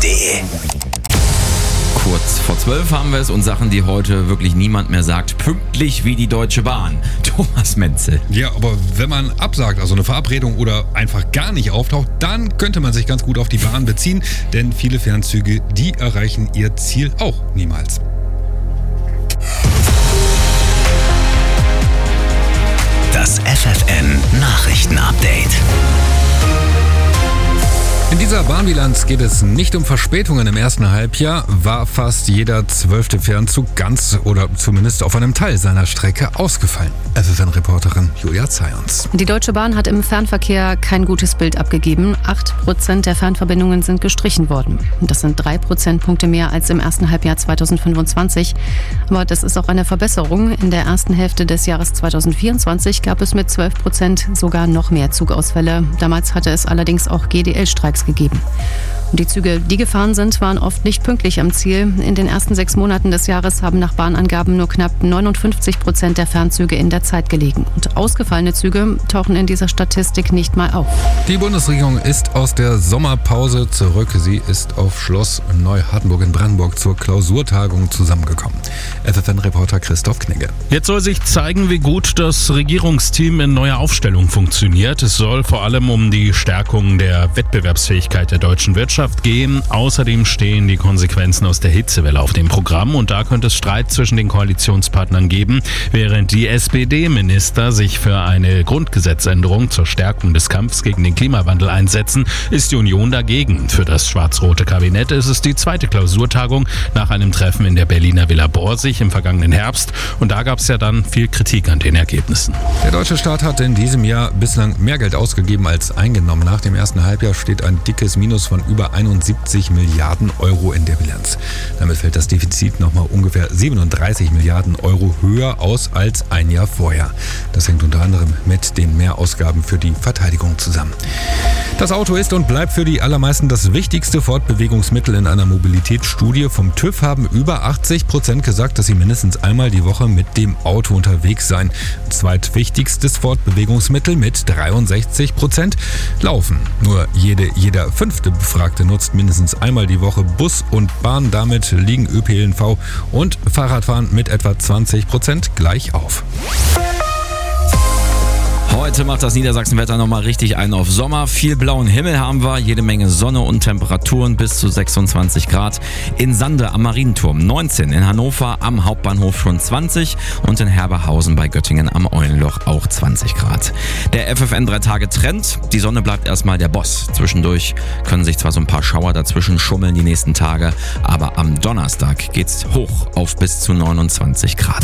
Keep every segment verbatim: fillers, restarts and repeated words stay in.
de. Kurz vor zwölf haben wir es und Sachen, die heute wirklich niemand mehr sagt, pünktlich wie die Deutsche Bahn. Thomas Menzel. Ja, aber wenn man absagt, also eine Verabredung oder einfach gar nicht auftaucht, dann könnte man sich ganz gut auf die Bahn beziehen, denn viele Fernzüge, die erreichen ihr Ziel auch niemals. Das F F N Nachrichten-Update. In dieser Bahnbilanz geht es nicht um Verspätungen im ersten Halbjahr, war fast jeder zwölfte Fernzug ganz oder zumindest auf einem Teil seiner Strecke ausgefallen. F F N-Reporterin Julia Zayons. Die Deutsche Bahn hat im Fernverkehr kein gutes Bild abgegeben. Acht Prozent der Fernverbindungen sind gestrichen worden. Das sind drei Prozentpunkte mehr als im ersten Halbjahr zweitausendfünfundzwanzig. Aber das ist auch eine Verbesserung. In der ersten Hälfte des Jahres zweitausendvierundzwanzig gab es mit zwölf Prozent sogar noch mehr Zugausfälle. Damals hatte es allerdings auch G D L-Streiks gegeben. Und die Züge, die gefahren sind, waren oft nicht pünktlich am Ziel. In den ersten sechs Monaten des Jahres haben nach Bahnangaben nur knapp neunundfünfzig Prozent der Fernzüge in der Zeit gelegen. Und ausgefallene Züge tauchen in dieser Statistik nicht mal auf. Die Bundesregierung ist aus der Sommerpause zurück. Sie ist auf Schloss Neuhardenburg in Brandenburg zur Klausurtagung zusammengekommen. F F N-Reporter Christoph Knigge. Jetzt soll sich zeigen, wie gut das Regierungsteam in neuer Aufstellung funktioniert. Es soll vor allem um die Stärkung der Wettbewerbsfähigkeit der deutschen Wirtschaft gehen. Außerdem stehen die Konsequenzen aus der Hitzewelle auf dem Programm und da könnte es Streit zwischen den Koalitionspartnern geben. Während die S P D-Minister sich für eine Grundgesetzänderung zur Stärkung des Kampfes gegen den Klimawandel einsetzen, ist die Union dagegen. Für das schwarz-rote Kabinett ist es die zweite Klausurtagung nach einem Treffen in der Berliner Villa Borsig im vergangenen Herbst und da gab es ja dann viel Kritik an den Ergebnissen. Der deutsche Staat hat in diesem Jahr bislang mehr Geld ausgegeben als eingenommen. Nach dem ersten Halbjahr steht ein dickes Minus von über einundsiebzig Milliarden Euro in der Bilanz. Damit fällt das Defizit nochmal ungefähr siebenunddreißig Milliarden Euro höher aus als ein Jahr vorher. Das hängt unter anderem mit den Mehrausgaben für die Verteidigung zusammen. Das Auto ist und bleibt für die allermeisten das wichtigste Fortbewegungsmittel. In einer Mobilitätsstudie vom TÜV haben über achtzig Prozent gesagt, dass sie mindestens einmal die Woche mit dem Auto unterwegs seien. Zweitwichtigstes Fortbewegungsmittel mit dreiundsechzig Prozent Laufen. Nur jede, jeder fünfte Befragte nutzt mindestens einmal die Woche Bus und Bahn. Damit liegen Ö P N V und Fahrradfahren mit etwa zwanzig Prozent gleich auf. Heute macht das Niedersachsenwetter nochmal richtig einen auf Sommer. Viel blauen Himmel haben wir, jede Menge Sonne und Temperaturen bis zu sechsundzwanzig Grad. In Sande am Marienturm neunzehn, in Hannover am Hauptbahnhof schon zwanzig und in Herberhausen bei Göttingen am Eulenloch auch zwanzig Grad. Der F F N drei Tage Trend, die Sonne bleibt erstmal der Boss. Zwischendurch können sich zwar so ein paar Schauer dazwischen schummeln die nächsten Tage, aber am Donnerstag geht's hoch auf bis zu neunundzwanzig Grad.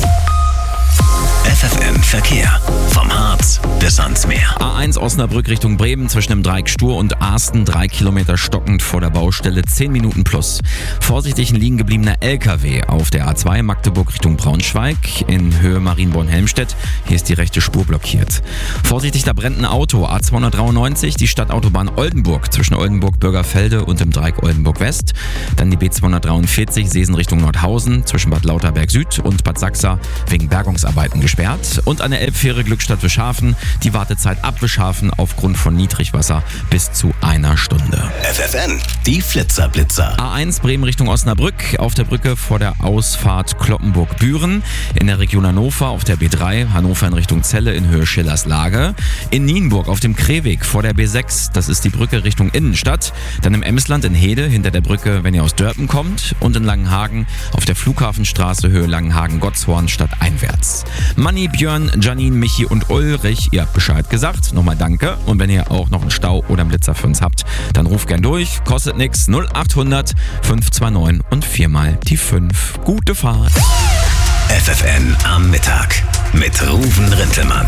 F F N Verkehr. Vom Harz bis ans Meer. A eins Osnabrück Richtung Bremen zwischen dem Dreieck Stur und Arsten, drei Kilometer stockend vor der Baustelle, zehn Minuten plus. Vorsichtig ein liegen gebliebener L K W auf der A zwei Magdeburg Richtung Braunschweig in Höhe Marienborn-Helmstedt. Hier ist die rechte Spur blockiert. Vorsichtig, da brennt ein Auto. A zweihundertdreiundneunzig, die Stadtautobahn Oldenburg zwischen Oldenburg-Bürgerfelde und dem Dreieck Oldenburg West. Dann die B zweihundertdreiundvierzig Seesen Richtung Nordhausen zwischen Bad Lauterberg Süd und Bad Sachsa wegen Bergungsarbeiten gesperrt. Und eine Elbfähre Glückstadt-Wischhafen. Die Wartezeit ab Wischhafen aufgrund von Niedrigwasser bis zu einer Stunde. F F N, die Flitzer-Blitzer. A eins Bremen Richtung Osnabrück auf der Brücke vor der Ausfahrt Kloppenburg-Büren. In der Region Hannover auf der B drei, Hannover in Richtung Celle in Höhe Schillers Lage. In Nienburg auf dem Kreweg vor der B sechs, das ist die Brücke Richtung Innenstadt. Dann im Emsland in Hede hinter der Brücke, wenn ihr aus Dörpen kommt. Und in Langenhagen auf der Flughafenstraße Höhe Langenhagen-Gottshorn stadteinwärts. Manni, Björn, Janine, Michi und Ulrich, ihr habt Bescheid gesagt. Nochmal danke. Und wenn ihr auch noch einen Stau oder einen Blitzer für uns habt, dann ruft gern durch. Kostet nix. null achthundert fünf zwei neun und viermal die fünf. Gute Fahrt. F F N am Mittag mit Ruven Rintelmann.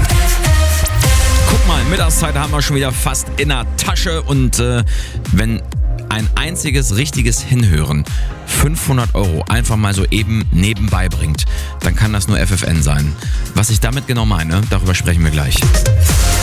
Guck mal, Mittagszeit haben wir schon wieder fast in der Tasche. Und äh, wenn ein einziges richtiges Hinhören fünfhundert Euro einfach mal so eben nebenbei bringt, dann kann das nur F F N sein. Was ich damit genau meine, darüber sprechen wir gleich.